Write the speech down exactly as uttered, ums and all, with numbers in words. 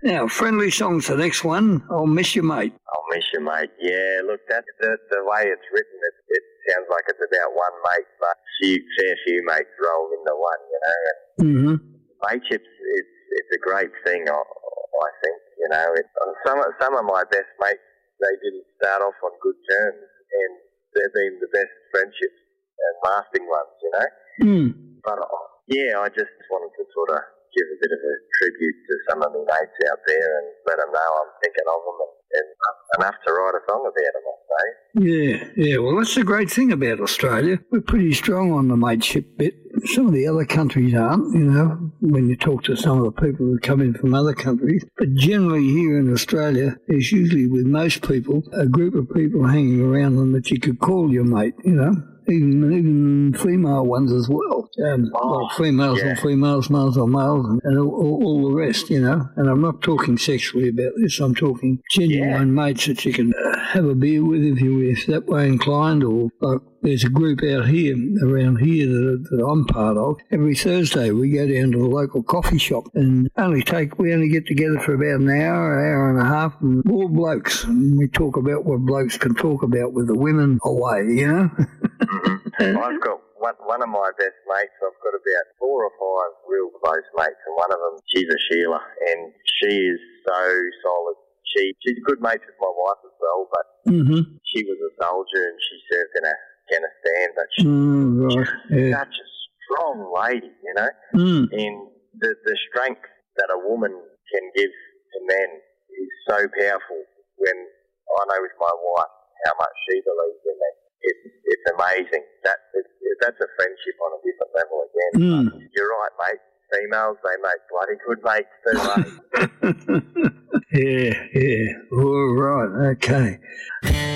Now, friendly song's the next one. I'll miss you, mate. I'll miss you, mate. Yeah, look, that's the, the way it's written. It, it sounds like it's about one mate, but few, fair few mates rolled into one, you know. And Mm-hmm. mateship's it's it's a great thing, I, I think. You know, it, some some of my best mates, they didn't start off on good terms, and they've been the best friendships and lasting ones. You know. Mm. But uh, yeah, I just wanted to sort of give a bit of a tribute to some of my mates out there and let them know I'm thinking of them and, and enough to write a song about them, I say. Yeah, yeah. Well, that's the great thing about Australia. We're pretty strong on the mateship bit. Some of the other countries aren't, you know, when you talk to some of the people who come in from other countries. But generally here in Australia, there's usually with most people a group of people hanging around them that you could call your mate, you know. Even even female ones as well. Um, Oh, well, females yeah. on females, males on males, and, and all, all, all the rest, you know. And I'm not talking sexually about this. I'm talking genuine mates that you can uh, have a beer with if you're if that way inclined. Or like there's a group out here, around here that, that I'm part of. Every Thursday we go down to the local coffee shop and only take we only get together for about an hour, an hour and a half, and all blokes. And we talk about what blokes can talk about with the women away, you know. I've got one, one of my best mates. I've got about four or five real close mates, and one of them, she's a Sheila, and she is so solid. She she's good mates with my wife as well, but Mm-hmm. she was a soldier and she served in Afghanistan. But she's Mm, right. Yeah. such a strong lady, you know. Mm. And the the strength that a woman can give to men is so powerful. When I know with my wife how much she believes in them. It's it's amazing. That it's, that's a friendship on a different level again. Mm. But you're right, mate. Females, they make bloody good mates too, mate. Yeah, yeah. All right, okay.